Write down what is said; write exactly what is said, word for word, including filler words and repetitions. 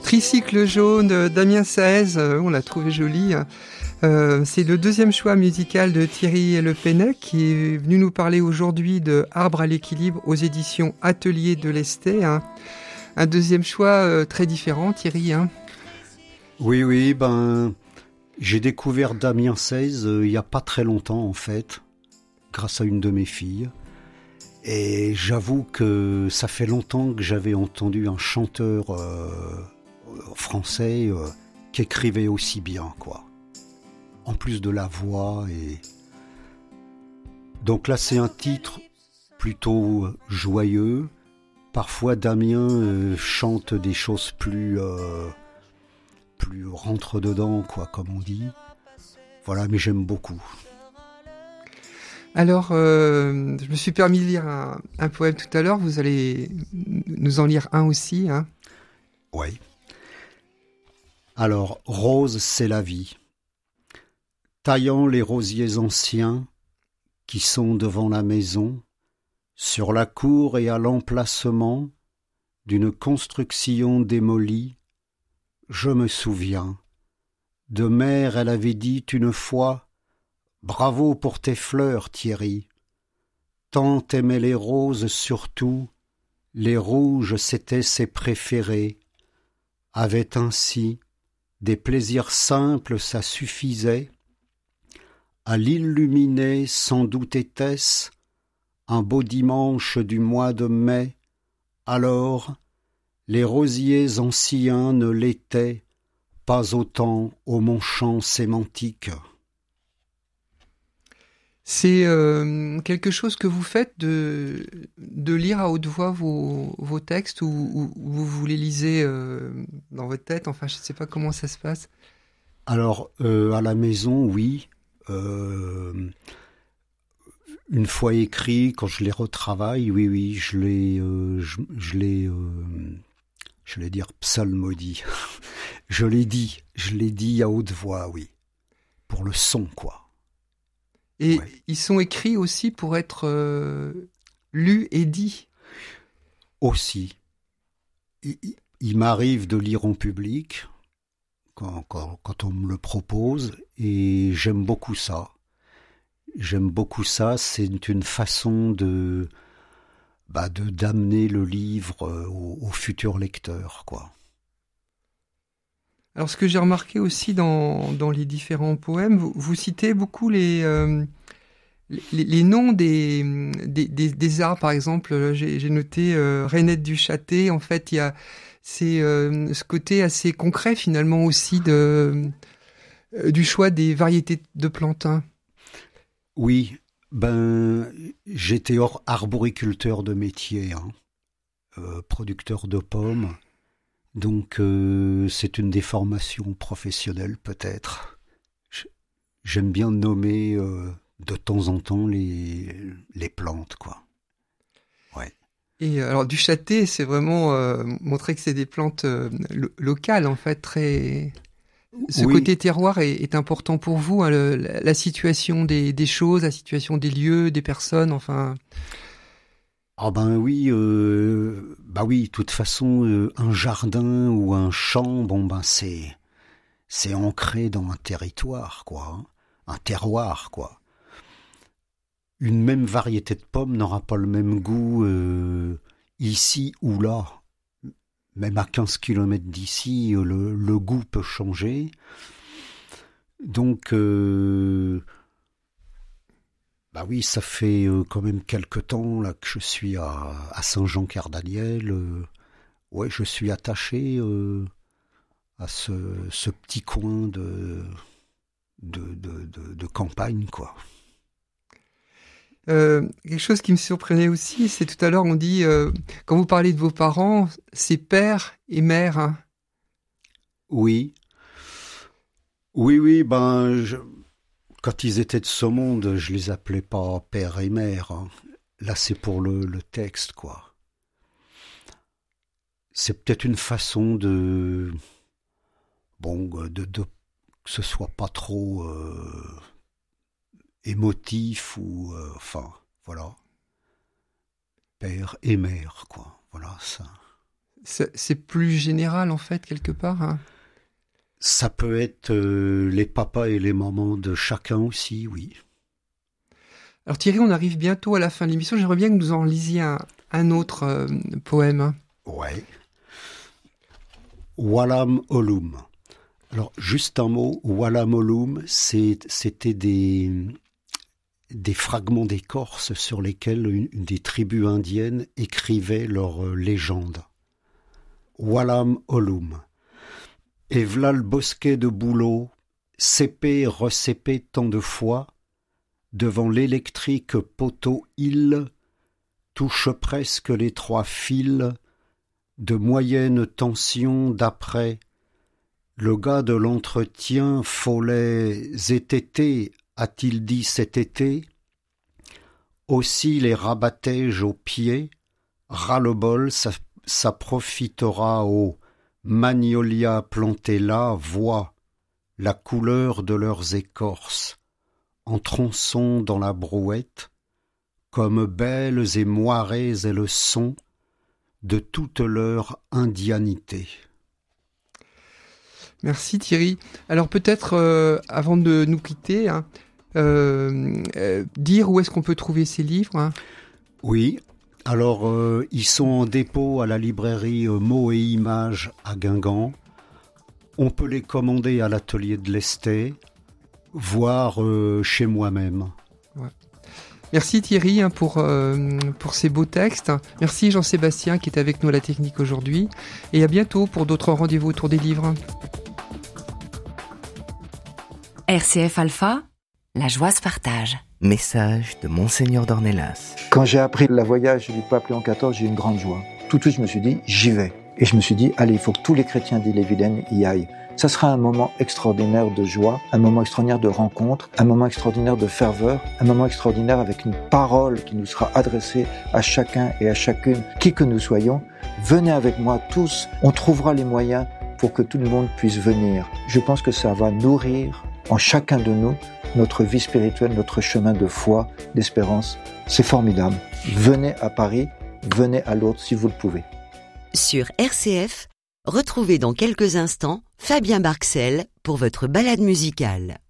Tricycle jaune, euh, Damien Saez, euh, on l'a trouvé joli. Euh, c'est le deuxième choix musical de Thierry Le Pennec qui est venu nous parler aujourd'hui de Arbre à l'équilibre aux éditions Atelier de l'Esté. Hein. Un deuxième choix euh, très différent, Thierry. Hein. Oui, oui, ben, j'ai découvert Damien Saez euh, il n'y a pas très longtemps en fait, grâce à une de mes filles. Et j'avoue que ça fait longtemps que j'avais entendu un chanteur euh, français euh, qui écrivait aussi bien, quoi. En plus de la voix et... Donc là, c'est un titre plutôt joyeux. Parfois, Damien euh, chante des choses plus... Euh, plus rentre-dedans, quoi, comme on dit. Voilà, mais j'aime beaucoup. Alors, euh, je me suis permis de lire un, un poème tout à l'heure. Vous allez nous en lire un aussi, hein. Oui. Alors, rose, c'est la vie. Taillant les rosiers anciens qui sont devant la maison, sur la cour et à l'emplacement d'une construction démolie, je me souviens. De mère, elle avait dit une fois: bravo pour tes fleurs, Thierry. Tant aimait les roses surtout, les rouges c'étaient ses préférés. Avait ainsi des plaisirs simples, ça suffisait. À l'illuminer, sans doute était-ce un beau dimanche du mois de mai. Alors, les rosiers anciens ne l'étaient pas autant au mon champ sémantique. C'est euh, quelque chose que vous faites de, de lire à haute voix vos, vos textes ou, ou, ou vous les lisez euh, dans votre tête? Enfin, je ne sais pas comment ça se passe. Alors, euh, à la maison, oui. Euh, une fois écrit, quand je les retravaille, oui, oui, je les, euh, je, je les, euh, je vais dire psalmodie. je les dis, je les dis à haute voix, oui, pour le son, quoi. Et ouais. Ils sont écrits aussi pour être euh, lus et dits. Aussi, il, il, il m'arrive de lire en public quand, quand, quand on me le propose, et j'aime beaucoup ça. J'aime beaucoup ça, c'est une façon de, bah, de d'amener le livre au, au futur lecteur, quoi. Alors, ce que j'ai remarqué aussi dans, dans les différents poèmes, vous, vous citez beaucoup les, euh, les, les noms des, des, des, des arbres. Par exemple, j'ai, j'ai noté euh, Rainette du Châté. En fait, il y a c'est, euh, ce côté assez concret, finalement, aussi de, euh, du choix des variétés de plantes. Oui, ben, j'étais hors arboriculteur de métier, hein, euh, producteur de pommes. Donc, euh, c'est une déformation professionnelle, peut-être. J'aime bien nommer euh, de temps en temps les, les plantes, quoi. Ouais. Et alors, du châté, c'est vraiment euh, montrer que c'est des plantes euh, lo- locales, en fait, très... Ce Oui. côté terroir est, est important pour vous, hein, le, la, la situation des, des choses, la situation des lieux, des personnes, enfin... Ah ben oui, euh, bah oui, de toute façon, euh, un jardin ou un champ, bon ben c'est c'est ancré dans un territoire, quoi, hein, un terroir, quoi. Une même variété de pommes n'aura pas le même goût euh, ici ou là. Même à quinze kilomètres d'ici, le, le goût peut changer. Donc, euh, bah oui, ça fait euh, quand même quelque temps là que je suis à, à Saint-Jean-Cardaniel. Euh, ouais, je suis attaché euh, à ce, ce petit coin de, de, de, de, de campagne, quoi. Euh, quelque chose qui me surprenait aussi, c'est tout à l'heure on dit, euh, quand vous parlez de vos parents, c'est père et mère. Hein. Oui, oui, oui, ben, je, quand ils étaient de ce monde, je les appelais pas père et mère, hein. Là, c'est pour le, le texte, quoi. C'est peut-être une façon de, bon, de, de que ce soit pas trop euh, émotif ou, euh, enfin, voilà, père et mère, quoi. Voilà ça. c'est, c'est plus général en fait quelque part. Hein. Ça peut être euh, les papas et les mamans de chacun aussi, oui. Alors Thierry, on arrive bientôt à la fin de l'émission. J'aimerais bien que nous en lisiez un, un autre euh, poème. Ouais. Walam Olum. Alors, juste un mot. Walam Olum, c'est, c'était des, des fragments d'écorce sur lesquels une, une des tribus indiennes écrivaient leurs euh, légendes. Walam Olum. Et v'là le bosquet de bouleaux, cépé, recépé tant de fois, devant l'électrique poteau il touche presque les trois fils de moyenne tension d'après. Le gars de l'entretien follet zétété, a-t-il dit cet été? Aussi les rabattais-je aux pieds, ras-le-bol, ça, ça profitera aux magnolias plantés là, voient la couleur de leurs écorces, en tronçons dans la brouette, comme belles et moirées est le son de toute leur indianité. Merci Thierry. Alors peut-être, euh, avant de nous quitter, hein, euh, euh, dire où est-ce qu'on peut trouver ces livres hein. Oui, alors euh, ils sont en dépôt à la librairie euh, Mots et Images à Guingamp. On peut les commander à l'atelier de l'Esté, voire euh, chez moi-même. Ouais. Merci Thierry hein, pour, euh, pour ces beaux textes. Merci Jean-Sébastien qui est avec nous à la technique aujourd'hui. Et à bientôt pour d'autres rendez-vous autour des livres. R C F Alpha, la joie se partage. Message de Monseigneur d'Ornelas. Quand j'ai appris le voyage du pape Léon quatorze, j'ai eu une grande joie. Tout de suite, je me suis dit, j'y vais. Et je me suis dit, allez, il faut que tous les chrétiens d'Ille-et-Vilaine y aillent. Ça sera un moment extraordinaire de joie, un moment extraordinaire de rencontre, un moment extraordinaire de ferveur, un moment extraordinaire avec une parole qui nous sera adressée à chacun et à chacune, qui que nous soyons. Venez avec moi tous, on trouvera les moyens pour que tout le monde puisse venir. Je pense que ça va nourrir en chacun de nous notre vie spirituelle, notre chemin de foi, d'espérance. C'est formidable. Venez à Paris, venez à Lourdes si vous le pouvez. Sur R C F, retrouvez dans quelques instants Fabien Barxel pour votre balade musicale.